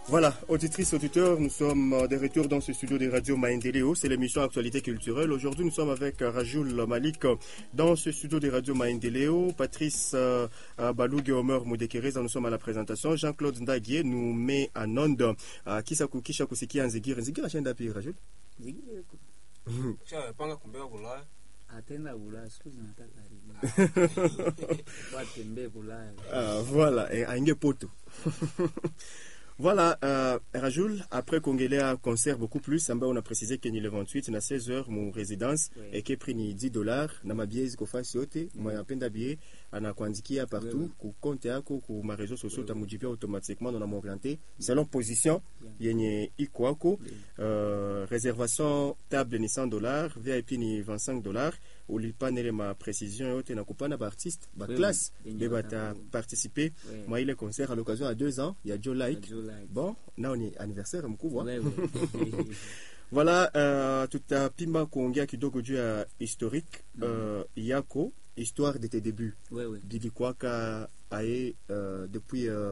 Voilà, auditrices, auditeurs, nous sommes de retour dans ce studio de Radio Maendeleo. C'est l'émission Actualité culturelle. Aujourd'hui, nous sommes avec Rajoul Malik dans ce studio de Radio Maendeleo. Patrice Balougue et Omer Moudekereza, nous sommes à la présentation. Jean-Claude Ndaguier nous met en onde. Kisaku Kishaku Siki Nzigir. Nzigir a chenda pi Rajoul? Nzigir. Panga kumbea Bulaya. Atenda Bulaya, siku zinataka watembe Bulaya. Voilà, et Ainge Poto. Voilà, Rajoul, après Kongelea concert beaucoup plus, on a précisé qu'il y a le 28, na 16h, mon résidence, et qu'il a pris $10, na ma biais qu'on fasse yote, moi à peine d'habiller, on a quantifié partout, qu'on compte à quoi, qu'on ma réseau social, t'as modifié automatiquement dans la orienté, selon position, il y a une ikwako, réservation table ni $100, VIP ni $25, ou lipa nele ma précision yote na kupana ba artiste, ba classe, de bata participer, moi il est concert à l'occasion à 2 ans, il y a Joe Like. Bon, là on est anniversaire mkubwa. Voilà, tout à pima kuongea kidogo juu ya historique yako, histoire de tes débuts. Bibi kwaka aye depuis